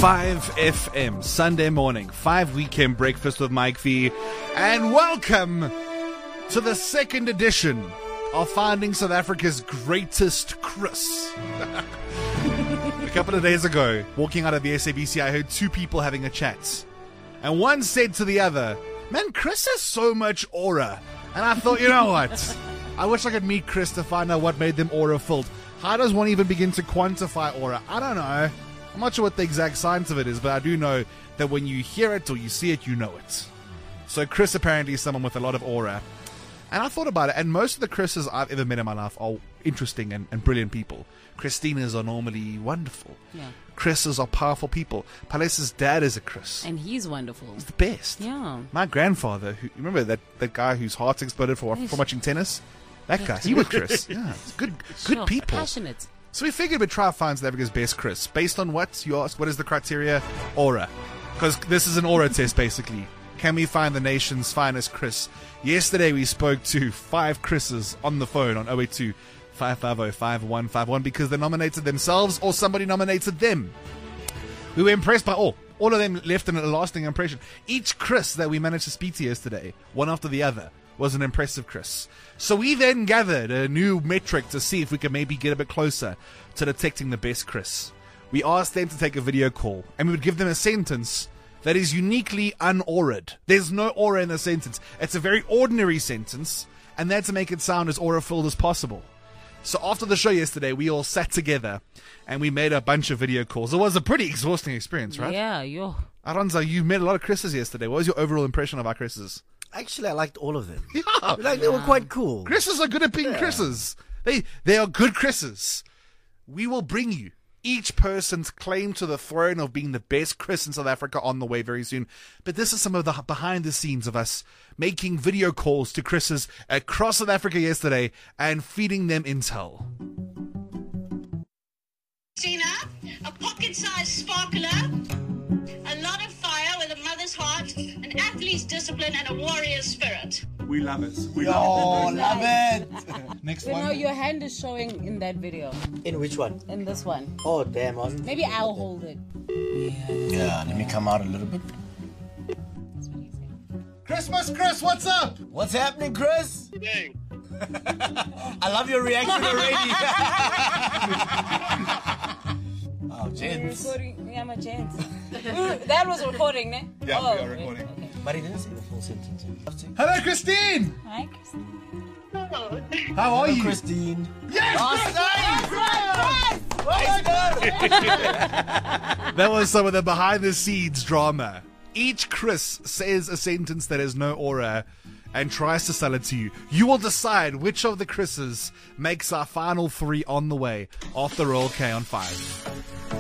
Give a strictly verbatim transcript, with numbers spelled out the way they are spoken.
five F M, Sunday morning, five weekend breakfast with Mike V. And welcome to the second edition of Finding South Africa's Greatest Chris. A couple of days ago, walking out of the S A B C, I heard two people having a chat. And one said to the other, man, Chris has so much aura. And I thought, you know what? I wish I could meet Chris to find out what made them aura-filled. How does one even begin to quantify aura? I don't know. I'm not sure what the exact science of it is, but I do know that when you hear it or you see it, you know it. So Chris apparently is someone with a lot of aura. And I thought about it, and most of the Chris's I've ever met in my life are interesting and, and brilliant people. Christina's are normally wonderful. Yeah. Chris's are powerful people. Palace's dad is a Chris. And he's wonderful. He's the best. Yeah. My grandfather, who, remember that, that guy whose heart exploded for, for watching tennis? That guy, he was Chris. Yeah, it's good, good Sure, people. Passionate. So we figured we'd try to find South Africa's best Chris. Based on what? You ask, what is the criteria? Aura. Because this is an aura test, basically. Can we find the nation's finest Chris? Yesterday we spoke to five Chris's on the phone on oh eight two, five five oh, five one five one because they nominated themselves or somebody nominated them. We were impressed by all. All of them left a lasting impression. Each Chris that we managed to speak to yesterday, one after the other, was an impressive Chris. So we then gathered a new metric to see if we could maybe get a bit closer to detecting the best Chris. We asked them to take a video call, and we would give them a sentence that is uniquely un-auraed. There's no aura in the sentence. It's a very ordinary sentence, and they had to make it sound as aura-filled as possible. So after the show yesterday, we all sat together, and we made a bunch of video calls. It was a pretty exhausting experience, right? Yeah, yo. Aronza, you met a lot of Chris's yesterday. What was your overall impression of our Chris's? Actually, I liked all of them. Yeah. Like, they were quite cool. Chris's are good at being Yeah. Chris's. They they are good Chris's. We will bring you each person's claim to the throne of being the best Chris in South Africa on the way very soon. But this is some of the behind the scenes of us making video calls to Chris's across South Africa yesterday and feeding them intel. Christina, a pocket-sized sparkler, a lot of fire with a mother's heart, an athlete's discipline, and a warrior's spirit. We love it. We Oh, love love it. it. Next You one. know, your hand is showing in that video. In which one? In this one. Oh, damn. I wasn't Maybe I'll hold it. Yeah, let me come out a little bit. That's what he said. Christmas Chris, what's up? What's happening, Chris? Dang. I love your reaction already. Oh, You're gents. recording. Yeah, I'm a gent. Ooh, that was recording, ne? Yeah, oh, we are recording. Okay. But he didn't say the full sentence. Hello, Christine. Hi, Christine. Oh. How are you? Christine. Yes! Yes! That was some of the behind the scenes drama. Each Chris says a sentence that has no aura and tries to sell it to you. You will decide which of the Chris's makes our final three on the way after Roll K on five.